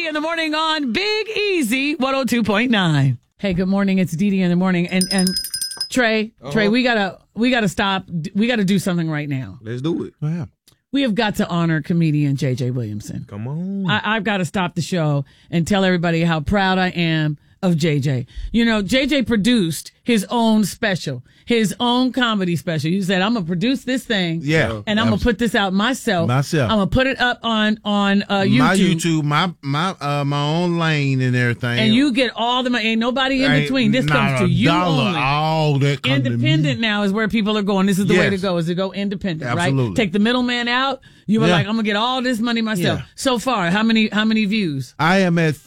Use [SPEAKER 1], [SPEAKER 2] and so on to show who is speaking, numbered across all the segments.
[SPEAKER 1] in the morning on Big Easy 102.9. Hey, good morning. It's Dee in the morning. And Trey, we gotta stop. We gotta do something right now.
[SPEAKER 2] Let's do it.
[SPEAKER 3] Yeah.
[SPEAKER 1] We have got to honor comedian JJ Williamson.
[SPEAKER 2] Come on.
[SPEAKER 1] I've got to stop the show and tell everybody how proud I am of JJ. You know, JJ produced his own special, his own comedy special. You said, I'm going to produce this thing.
[SPEAKER 3] Yeah.
[SPEAKER 1] And I'm going to put this out myself. I'm going to put it up on YouTube.
[SPEAKER 3] My YouTube, my own lane and everything.
[SPEAKER 1] And you get all the money. Ain't nobody in between. This comes to you only.
[SPEAKER 3] All that comes
[SPEAKER 1] independent now is where people are going. This is the way to go, is to go independent,
[SPEAKER 3] Absolutely.
[SPEAKER 1] right? Take the middleman out. You were like, I'm going to get all this money myself.
[SPEAKER 3] Yeah.
[SPEAKER 1] So far, how many views?
[SPEAKER 3] I am at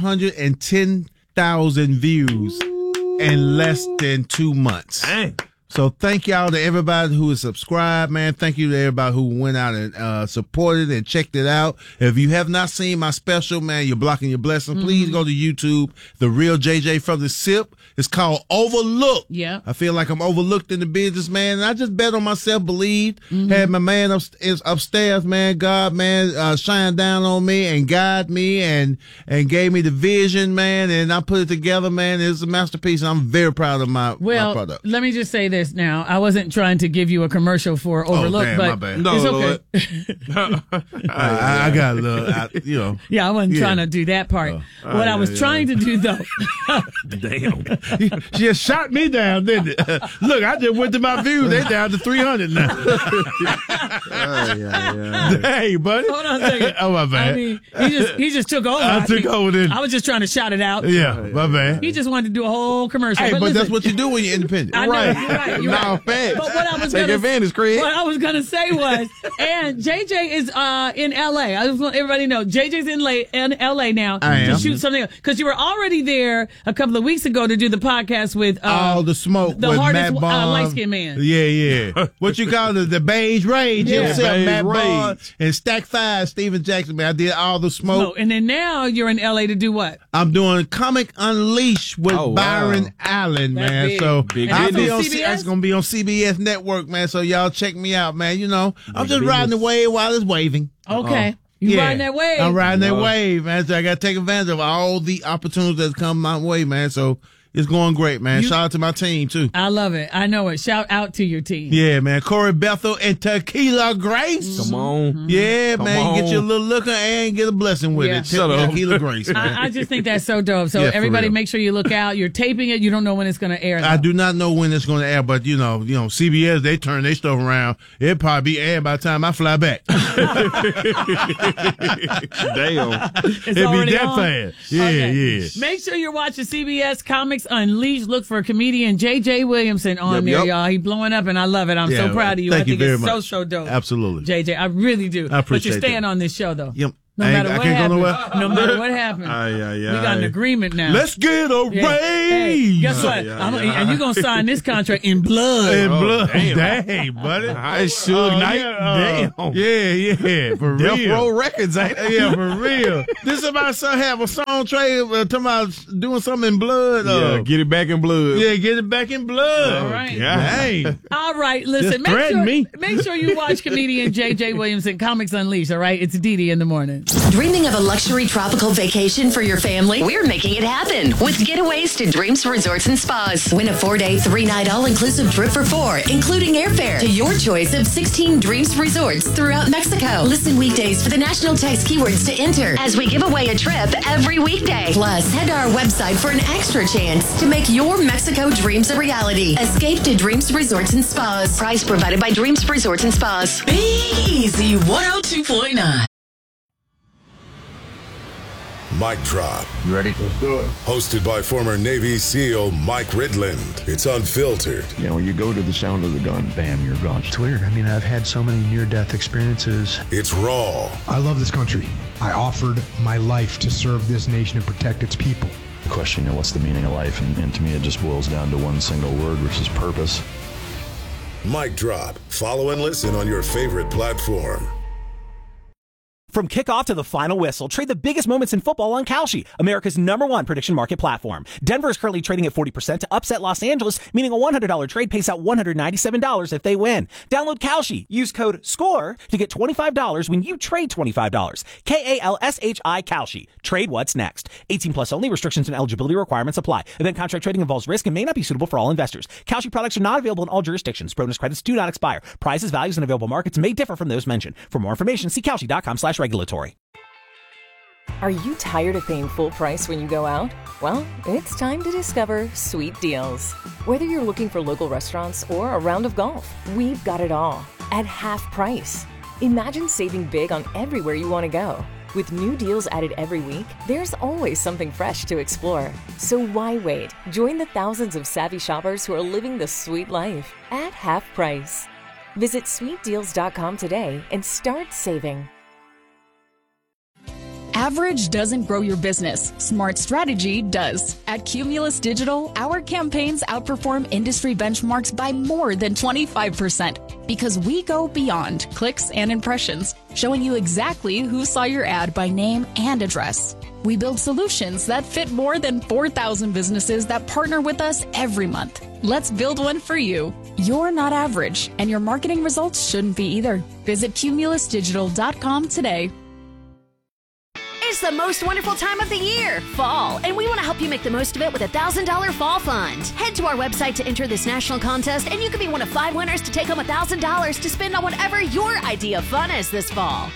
[SPEAKER 3] 510,000 views in less than 2 months.
[SPEAKER 2] Dang.
[SPEAKER 3] So thank y'all to everybody who is subscribed, man. Thank you to everybody who went out and supported and checked it out. If you have not seen my special, man, you're blocking your blessing. Please go to YouTube. The Real JJ from the SIP. It's called Overlooked.
[SPEAKER 1] Yeah.
[SPEAKER 3] I feel like I'm overlooked in the business, man. And I just bet on myself, believed. Had my man upstairs, man. God, man, shine down on me and guide me and gave me the vision, man. And I put it together, man. It's a masterpiece. And I'm very proud of my product.
[SPEAKER 1] Let me just say this now. I wasn't trying to give you a commercial for Overlooked, but
[SPEAKER 3] my bad.
[SPEAKER 2] No,
[SPEAKER 1] it's
[SPEAKER 2] Lord.
[SPEAKER 3] I got a little,
[SPEAKER 1] Yeah, I wasn't trying to do that part. What I was trying to do, though.
[SPEAKER 2] Damn.
[SPEAKER 3] She just shot me down, didn't it? Look, I just went to my views. They down to 300 now. Hey, buddy.
[SPEAKER 1] Hold on a second.
[SPEAKER 3] Oh, my bad.
[SPEAKER 1] I mean, he just took over.
[SPEAKER 3] I took over then.
[SPEAKER 1] I was just trying to shout it out.
[SPEAKER 3] Yeah, my bad.
[SPEAKER 1] He just wanted to do a whole commercial.
[SPEAKER 3] Hey, but
[SPEAKER 1] listen,
[SPEAKER 3] that's what you do when you're independent.
[SPEAKER 1] I know, you're right. You're right.
[SPEAKER 2] Facts.
[SPEAKER 1] But what I was
[SPEAKER 2] Take
[SPEAKER 1] gonna,
[SPEAKER 2] advantage, Craig.
[SPEAKER 1] What I was going to say was, and JJ is in LA. I just want everybody to know, JJ's in LA now to shoot something. Because you were already there a couple of weeks ago to do the podcast with
[SPEAKER 3] All the smoke
[SPEAKER 1] the
[SPEAKER 3] with
[SPEAKER 1] hardest
[SPEAKER 3] Matt Bond.
[SPEAKER 1] light-skinned man.
[SPEAKER 3] Yeah. What you call it? The Beige Rage.
[SPEAKER 1] Yeah.
[SPEAKER 3] Himself,
[SPEAKER 2] Beige
[SPEAKER 3] Matt
[SPEAKER 2] Rage.
[SPEAKER 3] Bond and Stack 5, Steven Jackson, man. I did all the smoke.
[SPEAKER 1] Oh, and then now you're in LA to do what?
[SPEAKER 3] I'm doing Comic Unleashed with Byron Allen,
[SPEAKER 1] That's
[SPEAKER 3] man.
[SPEAKER 1] big.
[SPEAKER 3] So
[SPEAKER 2] Big
[SPEAKER 3] I'll be on
[SPEAKER 1] business.
[SPEAKER 3] it's gonna be on CBS Network, man. So y'all check me out, man. You know, I'm just riding the wave while it's waving.
[SPEAKER 1] Okay. You riding that wave.
[SPEAKER 3] I'm riding that wave, man. So I gotta take advantage of all the opportunities that come my way, man. So it's going great, man. Shout out to my team too.
[SPEAKER 1] I love it. I know it. Shout out to your team.
[SPEAKER 3] Yeah, man. Corey Bethel and Tequila Grace.
[SPEAKER 2] Come on.
[SPEAKER 3] Yeah,
[SPEAKER 2] Come
[SPEAKER 3] man.
[SPEAKER 2] on.
[SPEAKER 3] You get your little looker and get a blessing with it.
[SPEAKER 2] Shut up.
[SPEAKER 3] Tequila Grace, man.
[SPEAKER 1] I just think that's so dope. So
[SPEAKER 3] Yeah, for
[SPEAKER 1] everybody
[SPEAKER 3] real.
[SPEAKER 1] make sure you look out. You're taping it. You don't know when it's going to air.
[SPEAKER 3] I
[SPEAKER 1] though.
[SPEAKER 3] do not know when it's going to air, but you know, CBS, they turn their stuff around. It'll probably be airing by the time I fly back.
[SPEAKER 2] Damn.
[SPEAKER 1] It's
[SPEAKER 3] It'll be
[SPEAKER 1] already
[SPEAKER 3] that
[SPEAKER 1] on?
[SPEAKER 3] fast. Yeah,
[SPEAKER 1] Okay.
[SPEAKER 3] yeah.
[SPEAKER 1] Make sure you're watching CBS Comics Unleashed. Look for comedian JJ Williamson on there, y'all. He's blowing up, and I love it. I'm
[SPEAKER 3] Yeah,
[SPEAKER 1] so proud of you.
[SPEAKER 3] thank
[SPEAKER 1] I think
[SPEAKER 3] you very
[SPEAKER 1] it's
[SPEAKER 3] much.
[SPEAKER 1] so dope.
[SPEAKER 3] Absolutely.
[SPEAKER 1] JJ, I really do.
[SPEAKER 3] I appreciate
[SPEAKER 1] But you're staying
[SPEAKER 3] that.
[SPEAKER 1] on this show, though.
[SPEAKER 3] Yep.
[SPEAKER 1] No
[SPEAKER 3] I
[SPEAKER 1] matter what
[SPEAKER 3] can't go
[SPEAKER 1] happens.
[SPEAKER 3] nowhere.
[SPEAKER 1] No matter what happens. We got an agreement now.
[SPEAKER 3] Let's get a
[SPEAKER 1] Hey,
[SPEAKER 3] raise.
[SPEAKER 1] guess what? And you're going to sign this contract in blood.
[SPEAKER 3] In blood.
[SPEAKER 2] damn.
[SPEAKER 3] Dang, buddy.
[SPEAKER 2] I Suge Knight.
[SPEAKER 3] Yeah,
[SPEAKER 2] Damn.
[SPEAKER 3] yeah, for
[SPEAKER 2] Death
[SPEAKER 3] real.
[SPEAKER 2] Row Records, ain't it?
[SPEAKER 3] Yeah, for real. This is my son have a song Trey talking about doing something in blood.
[SPEAKER 2] Yeah, get it back in blood.
[SPEAKER 3] Yeah, get it back in blood.
[SPEAKER 1] All right.
[SPEAKER 3] Dang.
[SPEAKER 1] All right, listen.
[SPEAKER 3] Just threaten me.
[SPEAKER 1] Make sure you watch comedian JJ Williamson Comics Unleashed. All right, it's Dee in the morning.
[SPEAKER 4] Dreaming of a luxury tropical vacation for your family? We're making it happen with Getaways to Dreams Resorts and Spas. Win a 4-day, 3-night all-inclusive trip for 4, including airfare to your choice of 16 Dreams Resorts throughout Mexico. Listen weekdays for the national text keywords to enter as we give away a trip every weekday. Plus, head to our website for an extra chance to make your Mexico dreams a reality. Escape to Dreams Resorts and Spas. Prize provided by Dreams Resorts and Spas.
[SPEAKER 5] Be Easy 102.9.
[SPEAKER 6] Mic Drop.
[SPEAKER 7] You ready? Let's do it.
[SPEAKER 6] Hosted by former Navy SEAL Mike Ridland. It's unfiltered.
[SPEAKER 7] You know, when you go to the sound of the gun, bam, you're gone.
[SPEAKER 8] It's weird. I mean, I've had so many near-death experiences.
[SPEAKER 6] It's raw.
[SPEAKER 9] I love this country. I offered my life to serve this nation and protect its people.
[SPEAKER 7] The question, you know, what's the meaning of life? And to me, it just boils down to one single word, which is purpose.
[SPEAKER 6] Mic Drop. Follow and listen on your favorite platform.
[SPEAKER 10] From kickoff to the final whistle, trade the biggest moments in football on Kalshi, America's #1 prediction market platform. Denver is currently trading at 40% to upset Los Angeles, meaning a $100 trade pays out $197 if they win. Download Kalshi. Use code SCORE to get $25 when you trade $25. KALSHI Kalshi. Trade what's next. 18 plus only. Restrictions and eligibility requirements apply. Event contract trading involves risk and may not be suitable for all investors. Kalshi products are not available in all jurisdictions. Bonus credits do not expire. Prices, values, and available markets may differ from those mentioned. For more information, see Kalshi.com/regulatory.
[SPEAKER 11] Are you tired of paying full price when you go out? Well, it's time to discover Sweet Deals. Whether you're looking for local restaurants or a round of golf, we've got it all at half price. Imagine saving big on everywhere you want to go. With new deals added every week, there's always something fresh to explore. So why wait? Join the thousands of savvy shoppers who are living the sweet life at half price. Visit sweetdeals.com today and start saving.
[SPEAKER 12] Average doesn't grow your business. Smart strategy does. At Cumulus Digital, our campaigns outperform industry benchmarks by more than 25% because we go beyond clicks and impressions, showing you exactly who saw your ad by name and address. We build solutions that fit more than 4,000 businesses that partner with us every month. Let's build one for you. You're not average, and your marketing results shouldn't be either. Visit cumulusdigital.com today.
[SPEAKER 13] It's the most wonderful time of the year, fall, and we want to help you make the most of it with a $1,000 fall fund. Head to our website to enter this national contest, and you could be one of 5 winners to take home $1,000 to spend on whatever your idea of fun is this fall.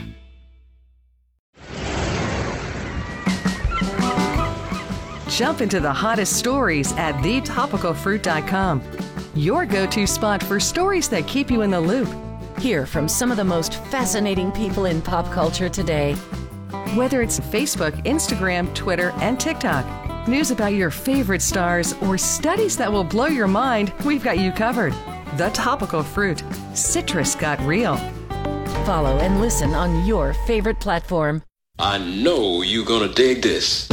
[SPEAKER 14] Jump into the hottest stories at thetopicalfruit.com. Your go-to spot for stories that keep you in the loop.
[SPEAKER 11] Hear from some of the most fascinating people in pop culture today.
[SPEAKER 14] Whether it's Facebook, Instagram, Twitter, and TikTok, news about your favorite stars, or studies that will blow your mind, we've got you covered. The Topical Fruit. Citrus got real.
[SPEAKER 11] Follow and listen on your favorite platform.
[SPEAKER 15] I know you're gonna dig this.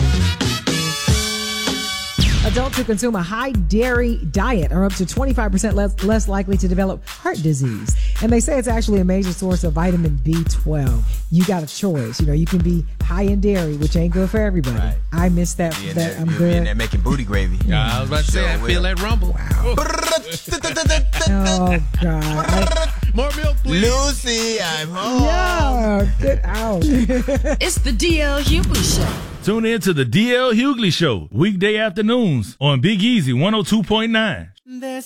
[SPEAKER 16] Adults who consume a high dairy diet are up to 25% less likely to develop heart disease. And they say it's actually a major source of vitamin B12. You got a choice. You know, you can be high in dairy, which ain't good for everybody. Right. I miss that. I'm good.
[SPEAKER 17] In there making booty gravy.
[SPEAKER 3] I was about to say, I feel that rumble.
[SPEAKER 16] Wow. Oh, God.
[SPEAKER 3] More milk, please.
[SPEAKER 17] Lucy, I'm home.
[SPEAKER 16] Yeah, get out.
[SPEAKER 5] It's the DL Hughley Show.
[SPEAKER 2] Tune in to the DL Hughley Show, weekday afternoons on Big Easy 102.9.